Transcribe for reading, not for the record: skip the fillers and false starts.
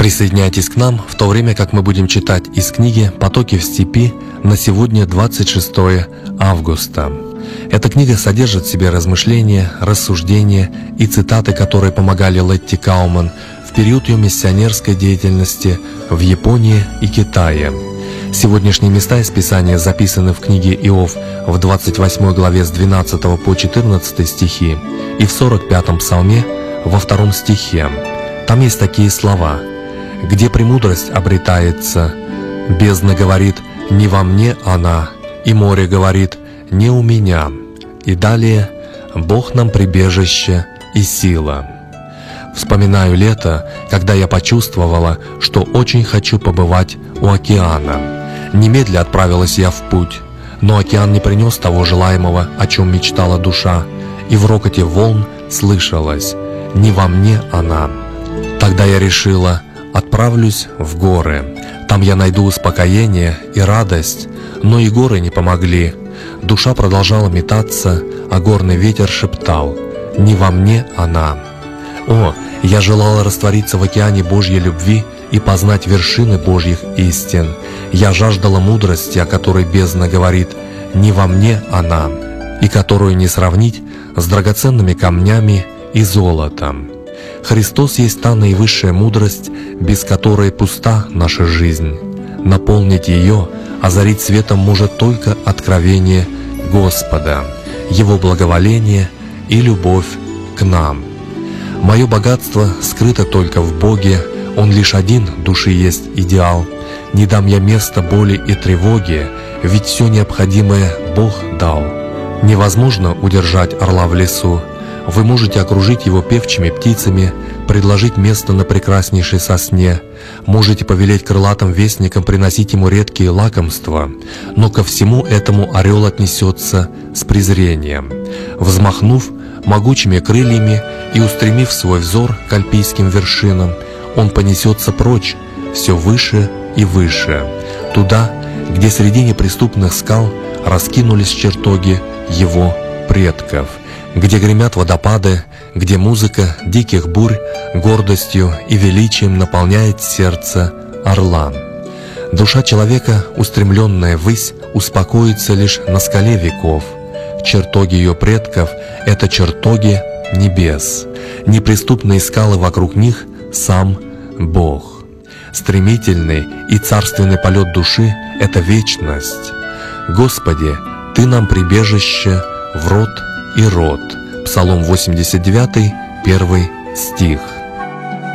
Присоединяйтесь к нам в то время, как мы будем читать из книги «Потоки в степи» на сегодня 26 августа. Эта книга содержит в себе размышления, рассуждения и цитаты, которые помогали Летти Кауман в период ее миссионерской деятельности в Японии и Китае. Сегодняшние места из Писания записаны в книге Иов в 28 главе с 12 по 14 стихи и в 45 псалме во 2 стихе. Там есть такие слова: «Где премудрость обретается, бездна говорит, не во мне она, и море говорит, не у меня». И далее: «Бог нам прибежище и сила». Вспоминаю лето, когда я почувствовала, что очень хочу побывать у океана. Немедля отправилась я в путь, но океан не принес того желаемого, о чем мечтала душа, и в рокоте волн слышалось: «Не во мне она». Тогда я решила: отправлюсь в горы. Там я найду успокоение и радость, но и горы не помогли. Душа продолжала метаться, а горный ветер шептал: «Не во мне она». О, я желала раствориться в океане Божьей любви и познать вершины Божьих истин. Я жаждала мудрости, о которой бездна говорит: «Не во мне она», и которую не сравнить с драгоценными камнями и золотом. Христос есть та наивысшая мудрость, без которой пуста наша жизнь. Наполнить ее, озарить светом может только откровение Господа, Его благоволение и любовь к нам. Мое богатство скрыто только в Боге, Он лишь один души есть идеал. Не дам я места боли и тревоге, ведь все необходимое Бог дал. Невозможно удержать орла в лесу. Вы можете окружить его певчими птицами, предложить место на прекраснейшей сосне, можете повелеть крылатым вестникам приносить ему редкие лакомства, но ко всему этому орел отнесется с презрением. Взмахнув могучими крыльями и устремив свой взор к альпийским вершинам, он понесется прочь, все выше и выше, туда, где среди неприступных скал раскинулись чертоги его предков, где гремят водопады, где музыка диких бурь гордостью и величием наполняет сердце орла. Душа человека, устремленная ввысь, успокоится лишь на скале веков. Чертоги ее предков — это чертоги небес. Неприступные скалы вокруг них — сам Бог. Стремительный и царственный полет души — это вечность. Господи, Ты нам прибежище в род и род. Псалом 89, 1 стих.